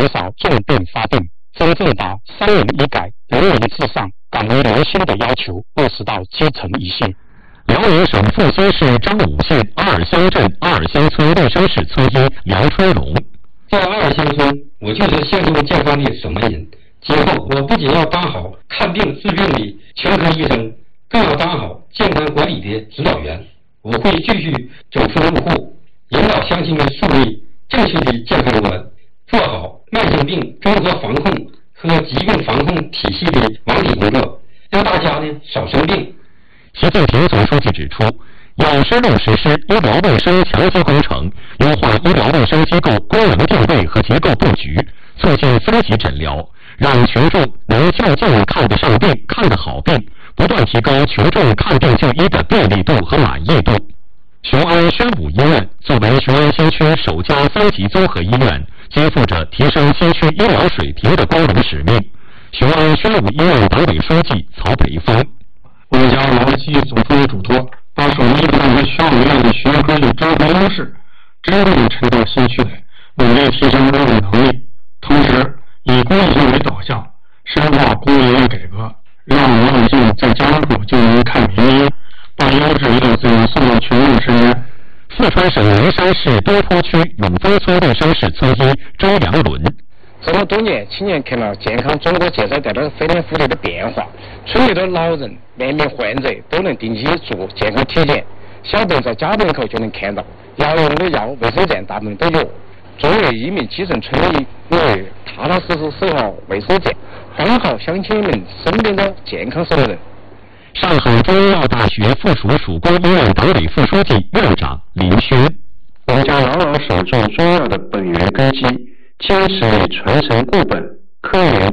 减少重病发病，真正把3人一改、人人至上、敢为人心的要求落实到基层一线。 辽宁省阜新市张武县阿尔乡镇阿尔乡村卫生室村医梁春龙。 在阿尔乡村，我就是象征健康的守门人。今后，我不仅要当好看病治病的全科医生，更要当好健康管理的指导员。我会继续走出入户，引导乡亲们树立正确的健康观，做好慢性病综合防控和疾病防控体系的网体工作，让大家少生病。 习近平总书记指出，要深入实施医疗卫生强基工程，优化医疗卫生机构功能定位和结构布局，促进分级诊疗，让群众能就近看得上病、看得好病，不断提高群众看病就医的便利度和满意度。雄安宣武医院作为雄安新区首家3级综合医院，肩负着提升新区医疗水平的光荣使命。雄安宣武医院党委书记曹北峰。 我们将牢记总书记嘱托，把首都医院和宣武医院的学科与综合优势真正沉到新区来，努力提升医务能力，同时以公益性为导向，深化公立医院改革，让老百姓在家门口就能看名医，把优质医疗资源送到群众身边。 四川省灵山市东坡区永丰村卫生室村医周良伦。 这么多年，亲眼看了健康中国介绍带来飞天覆地的变化，村里的老人、面临患者都能定期做健康体检，小朋友在家门口就能看到，要用的药卫生站大部分都有。作为一名基层村医，我会踏踏实实守好卫生站，当好乡亲们身边的健康守门人。 上海中医药大学附属属公医院党委副书记、院长林轩。 我们将牢牢守住中药的本源根基，坚持以传承固本、科研